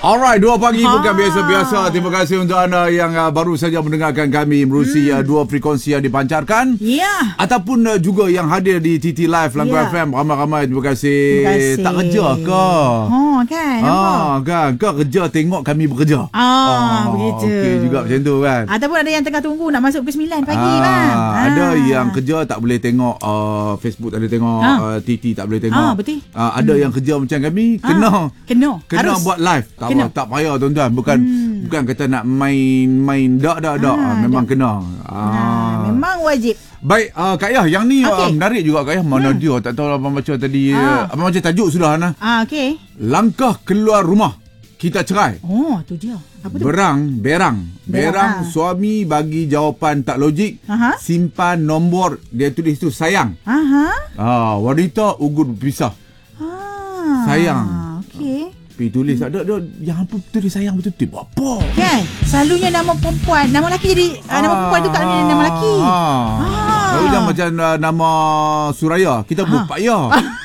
Alright, 2 pagi bukan biasa-biasa. Terima kasih untuk anda yang baru saja mendengarkan kami menerusi 2 frekuensi yang dipancarkan. Ya. Ataupun juga yang hadir di TT Live Langgo FM. Ramai-ramai terima kasih. Terima kasih. Tak kerja ke? Oh, kan. Nampak? Kan. Kau kerja tengok kami bekerja. Begitu. Okey juga macam tu kan. Ataupun ada yang tengah tunggu nak masuk pukul 9 pagi bang. Ada yang kerja tak boleh tengok Facebook, tak boleh tengok TT, tak boleh tengok. Betul. Ada yang kerja macam kami kena Harus buat live. Tak payah tuan-tuan. Bukan kata nak main dak. Memang kena. Memang wajib. Baik, Kak Yah, yang ni menarik juga Kak Yah. Mana dia? Tak tahu abang baca tadi. Abang baca tajuk sudah Ana. Okey. Langkah keluar rumah, kita cerai. Oh, tu dia. Apa tu? Berang suami bagi jawapan tak logik. Simpan nombor, dia tulis tu sayang. Wanita ugut berpisah. Sayang. Okey. Pergi tulis ada yang apa tulis sayang betul-betul. Apa? Kan? Selalunya nama perempuan, nama lelaki jadi nama perempuan tu tak ada nama lelaki. Kalau macam nama Suraya, kita buat Pak Ya.